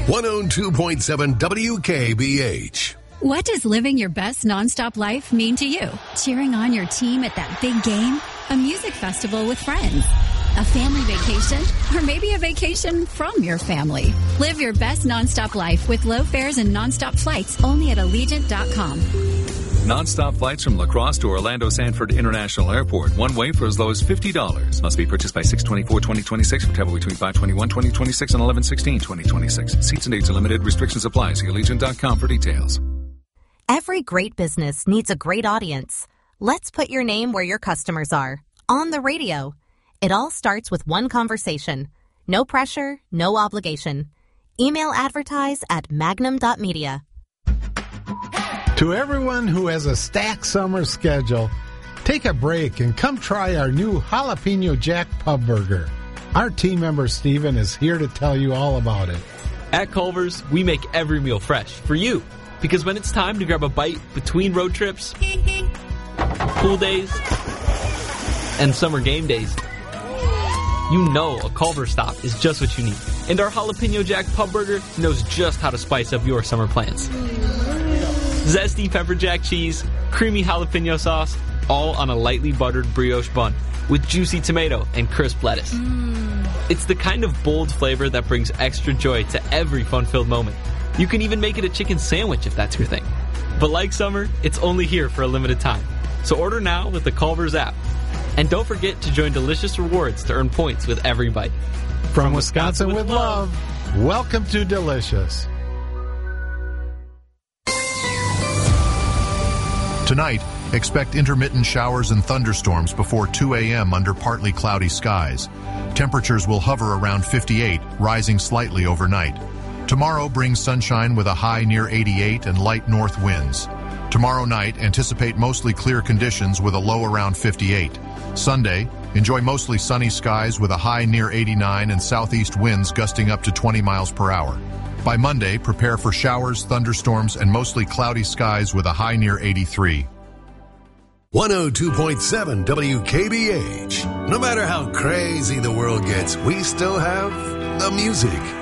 102.7 WKBH. What does living your best nonstop life mean to you? Cheering on your team at that big game? A music festival with friends? A family vacation? Or maybe a vacation from your family? Live your best nonstop life with low fares and nonstop flights only at Allegiant.com. Non-stop flights from La Crosse to Orlando Sanford International Airport. One way for as low as $50. Must be purchased by 6/24/2026 for travel between 5/21/2026 and 11/16/2026. Seats and dates are limited. Restrictions apply. See Allegiant.com for details. Every great business needs a great audience. Let's put your name where your customers are. On the radio. It all starts with one conversation. No pressure, no obligation. Email advertise at magnum.media. To everyone who has a stacked summer schedule, take a break and come try our new Jalapeno Jack Pub Burger. Our team member Steven is here to tell you all about it. At Culver's, we make every meal fresh for you. Because when it's time to grab a bite between road trips, pool days, and summer game days, you know a Culver's stop is just what you need. And our Jalapeno Jack Pub Burger knows just how to spice up your summer plans. Zesty pepper jack cheese, creamy jalapeno sauce, all on a lightly buttered brioche bun with juicy tomato and crisp lettuce. It's the kind of bold flavor that brings extra joy to every fun-filled moment. You can even make it a chicken sandwich if that's your thing. But like summer, it's only here for a limited time. So order now with the Culver's app. And don't forget to join Delicious Rewards to earn points with every bite. From Wisconsin with love, welcome to Delicious. Tonight, expect intermittent showers and thunderstorms before 2 a.m. under partly cloudy skies. Temperatures will hover around 58, rising slightly overnight. Tomorrow brings sunshine with a high near 88 and light north winds. Tomorrow night, anticipate mostly clear conditions with a low around 58. Sunday, enjoy mostly sunny skies with a high near 89 and southeast winds gusting up to 20 miles per hour. By Monday, prepare for showers, thunderstorms, and mostly cloudy skies with a high near 83. 102.7 WKBH. No matter how crazy the world gets, we still have the music.